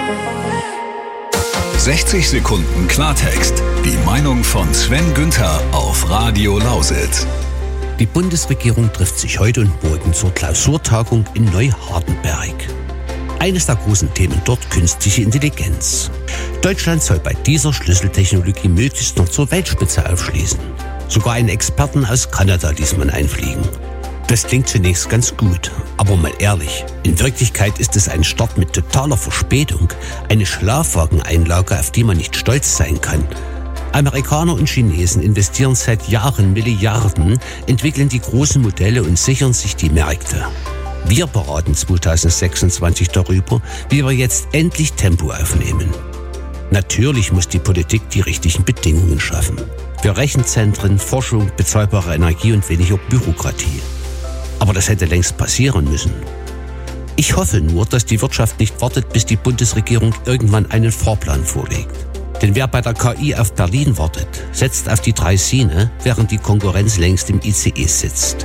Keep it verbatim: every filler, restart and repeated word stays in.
sechzig Sekunden Klartext. Die Meinung von Sven Günther auf Radio Lausitz. Die Bundesregierung trifft sich heute und morgen zur Klausurtagung in Neuhardenberg. Eines der großen Themen dort: künstliche Intelligenz. Deutschland soll bei dieser Schlüsseltechnologie möglichst noch zur Weltspitze aufschließen. Sogar einen Experten aus Kanada ließ man einfliegen. Das klingt zunächst ganz gut, aber mal ehrlich, in Wirklichkeit ist es ein Start mit totaler Verspätung, eine Schlafwageneinlage, auf die man nicht stolz sein kann. Amerikaner und Chinesen investieren seit Jahren Milliarden, entwickeln die großen Modelle und sichern sich die Märkte. Wir beraten zweitausendsechsundzwanzig darüber, wie wir jetzt endlich Tempo aufnehmen. Natürlich muss die Politik die richtigen Bedingungen schaffen. Für Rechenzentren, Forschung, bezahlbare Energie und weniger Bürokratie. Aber das hätte längst passieren müssen. Ich hoffe nur, dass die Wirtschaft nicht wartet, bis die Bundesregierung irgendwann einen Fahrplan vorlegt. Denn wer bei der K I auf Berlin wartet, setzt auf die Draisine, während die Konkurrenz längst im I C E sitzt.